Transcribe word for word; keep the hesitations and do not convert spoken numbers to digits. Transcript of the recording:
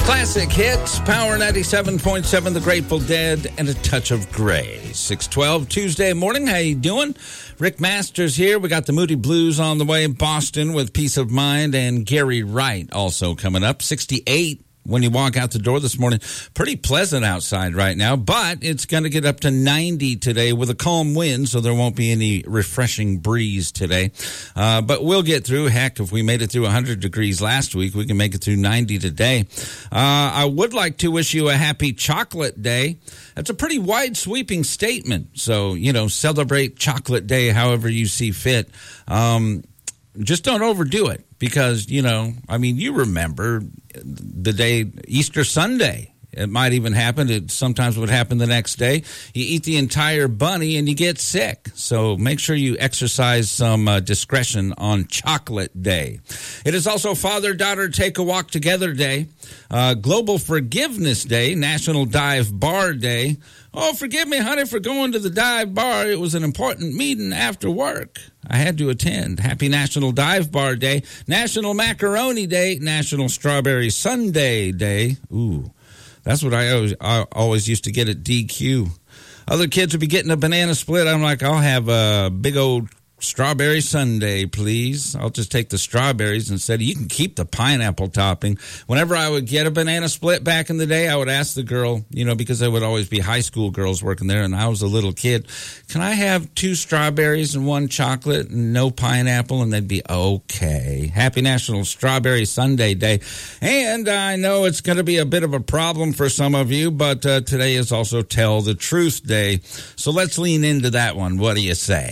Classic hits, Power ninety-seven point seven, The Grateful Dead, and a touch of gray. six twelve Tuesday morning. How you doing? Rick Masters here. We got the Moody Blues on the way. Boston with Peace of Mind, and Gary Wright also coming up. sixty-eight when you walk out the door this morning. Pretty pleasant outside right now, but it's going to get up to ninety today with a calm wind, so there won't be any refreshing breeze today. Uh, but we'll get through. Heck, if we made it through one hundred degrees last week, we can make it through ninety today. Uh, I would like to wish you a happy Chocolate Day. That's a pretty wide sweeping statement. So, you know, celebrate Chocolate Day however you see fit. Um, just don't overdo it. Because, you know, I mean, you remember the day, Easter Sunday. It might even happen. It sometimes would happen the next day. You eat the entire bunny and you get sick. So make sure you exercise some uh, discretion on Chocolate Day. It is also Father-Daughter Take a Walk Together Day, uh, Global Forgiveness Day, National Dive Bar Day. Oh, forgive me, honey, for going to the dive bar. It was an important meeting after work. I had to attend. Happy National Dive Bar Day, National Macaroni Day, National Strawberry Sundae Day. Ooh, that's what I always, I always used to get at D Q. Other kids would be getting a banana split. I'm like, I'll have a big old strawberry sundae, please. I'll just take the strawberries instead. You can keep the pineapple topping. Whenever I would get a banana split back in the day, I would ask the girl, you know, because there would always be high school girls working there, and I was a little kid, can I have two strawberries and one chocolate and no pineapple? And they'd be, okay. Happy National Strawberry Sundae Day. And I know it's going to be a bit of a problem for some of you, but uh, today is also Tell the Truth Day. So let's lean into that one. What do you say?